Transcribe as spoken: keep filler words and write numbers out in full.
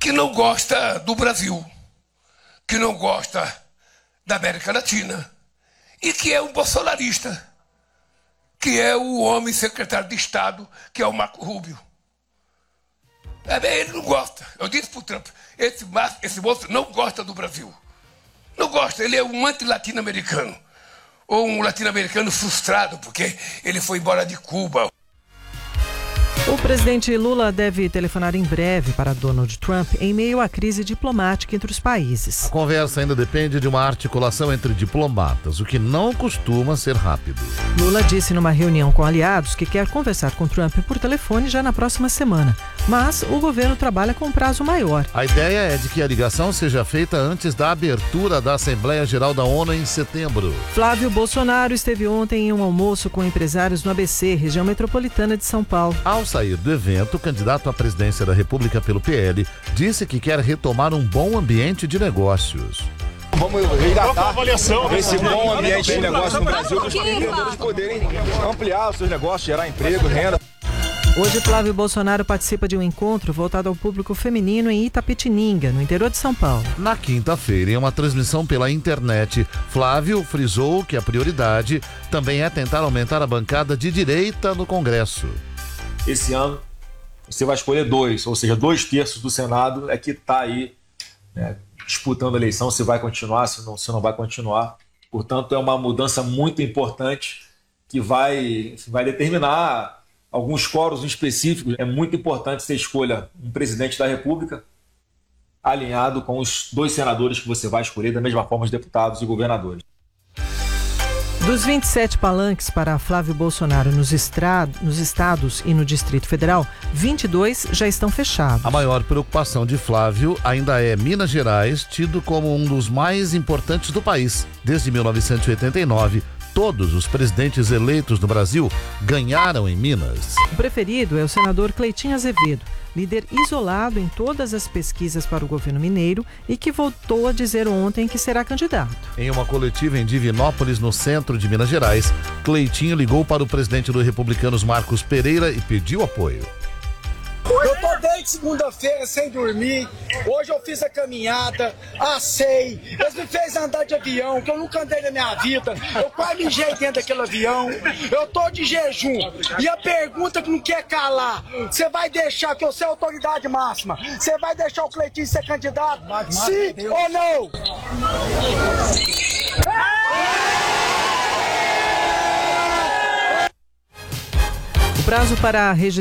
que não gosta do Brasil, que não gosta da América Latina e que é um bolsonarista, que é o homem secretário de Estado, que é o Marco Rubio. É bem, ele não gosta. Eu disse para o Trump, esse, esse moço não gosta do Brasil. Não gosta, ele é um anti-latino-americano. Ou um latino-americano frustrado, porque ele foi embora de Cuba. O presidente Lula deve telefonar em breve para Donald Trump em meio à crise diplomática entre os países. A conversa ainda depende de uma articulação entre diplomatas, o que não costuma ser rápido. Lula disse numa reunião com aliados que quer conversar com Trump por telefone já na próxima semana, mas o governo trabalha com um prazo maior. A ideia é de que a ligação seja feita antes da abertura da Assembleia Geral da ONU em setembro. Flávio Bolsonaro esteve ontem em um almoço com empresários no A B C, região metropolitana de São Paulo. Ao sair do evento, o candidato à presidência da República pelo P L disse que quer retomar um bom ambiente de negócios. Vamos resgatar esse bom ambiente de negócio no Brasil para os empreendedores poderem ampliar os seus negócios, gerar emprego, renda. Hoje, Flávio Bolsonaro participa de um encontro voltado ao público feminino em Itapetininga, no interior de São Paulo. Na quinta-feira, em uma transmissão pela internet, Flávio frisou que a prioridade também é tentar aumentar a bancada de direita no Congresso. Esse ano, você vai escolher dois, ou seja, dois terços do Senado é que está aí, né, disputando a eleição, se vai continuar, se não, se não vai continuar. Portanto, é uma mudança muito importante que vai, vai determinar alguns quóruns específicos. É muito importante que você escolha um presidente da República alinhado com os dois senadores que você vai escolher, da mesma forma os deputados e governadores. Dos vinte e sete palanques para Flávio Bolsonaro nos, estrad... nos estados e no Distrito Federal, vinte e dois já estão fechados. A maior preocupação de Flávio ainda é Minas Gerais, tido como um dos mais importantes do país. Desde mil novecentos e oitenta e nove, todos os presidentes eleitos no Brasil ganharam em Minas. O preferido é o senador Cleitinho Azevedo, líder isolado em todas as pesquisas para o governo mineiro e que voltou a dizer ontem que será candidato. Em uma coletiva em Divinópolis, no centro de Minas Gerais, Cleitinho ligou para o presidente do Republicanos, Marcos Pereira, e pediu apoio. Eu tô desde segunda-feira sem dormir, hoje eu fiz a caminhada, assei, eles me fez andar de avião, que eu nunca andei na minha vida, eu quase mijei dentro daquele avião, eu tô de jejum, e a pergunta que não quer calar, você vai deixar, que eu sou a autoridade máxima, você vai deixar o Cleitinho ser candidato, sim ou não? O prazo para a